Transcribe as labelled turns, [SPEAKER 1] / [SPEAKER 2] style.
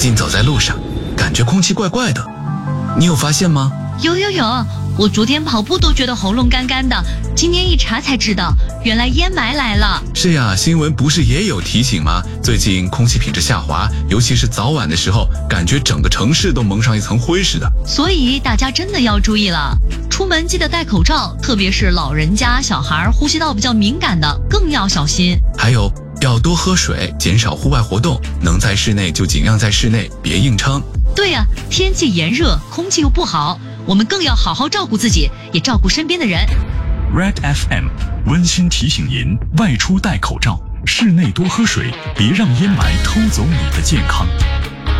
[SPEAKER 1] 近走在路上，感觉空气怪怪的，你有发现吗？
[SPEAKER 2] 有，我昨天跑步都觉得喉咙干干的，今天一查才知道，原来烟霾来了。
[SPEAKER 1] 是呀，新闻不是也有提醒吗？最近空气品质下滑，尤其是早晚的时候，感觉整个城市都蒙上一层灰似的。
[SPEAKER 2] 所以大家真的要注意了，出门记得戴口罩，特别是老人家、小孩呼吸道比较敏感的更要小心。
[SPEAKER 1] 还有要多喝水，减少户外活动，能在室内就尽量在室内，别硬撑。
[SPEAKER 2] 对呀，天气炎热，空气又不好，我们更要好好照顾自己，也照顾身边的人。
[SPEAKER 3] Red FM 温馨提醒您：外出戴口罩，室内多喝水，别让烟霾偷走你的健康。